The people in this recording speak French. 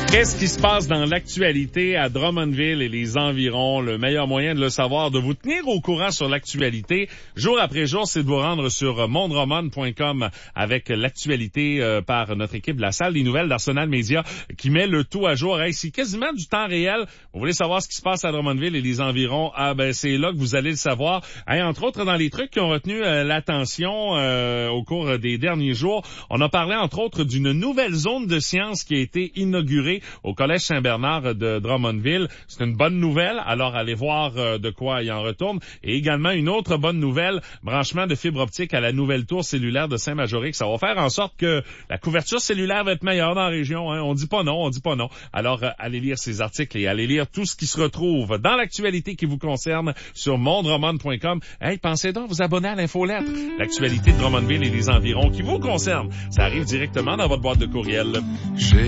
Qu'est-ce qui se passe dans l'actualité à Drummondville et les environs? Le meilleur moyen de le savoir, de vous tenir au courant sur l'actualité, jour après jour, c'est de vous rendre sur mondroman.com avec l'actualité par notre équipe de la salle des nouvelles d'Arsenal Média qui met le tout à jour. Hey, c'est quasiment du temps réel. Vous voulez savoir ce qui se passe à Drummondville et les environs? C'est là que vous allez le savoir. Hey, entre autres, dans les trucs qui ont retenu l'attention au cours des derniers jours, on a parlé entre autres d'une nouvelle zone de sciences qui a été inaugurée au Collège Saint-Bernard de Drummondville. C'est une bonne nouvelle, alors allez voir de quoi il en retourne. Et également une autre bonne nouvelle, branchement de fibre optique à la nouvelle tour cellulaire de Saint-Majorique. Ça va faire en sorte que la couverture cellulaire va être meilleure dans la région. Hein. On dit pas non. Alors allez lire ces articles et allez lire tout ce qui se retrouve dans l'actualité qui vous concerne sur mondroman.com. Hey, pensez donc à vous abonner à l'infolettre. L'actualité de Drummondville et des environs qui vous concerne. Ça arrive directement dans votre boîte de courriel.